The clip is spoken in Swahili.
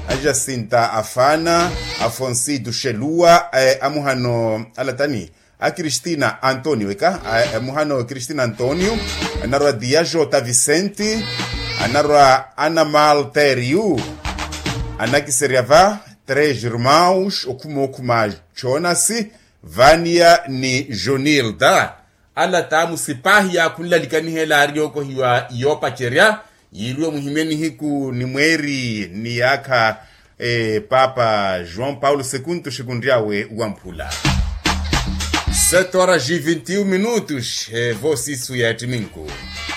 a Jacinta Afana, Afonsito Shelua, amuhano alatani, a Cristina Antonio, amuhano Cristina Antonio, anarwa Diajota Vicente, anarwa Ana Malteriu, anakiseriava, 3 irmãos, okuma Jonas, Vania ni Jonilda. Alata musipahi ya kunlalikani helari yoko hiwa yopa cheria, yiluwa muhimeni hiku ni mweri ni yaka Papa João Paulo II Shigundiawe Wampula. 7 horas e 21 minutos, vou se isso é domingo.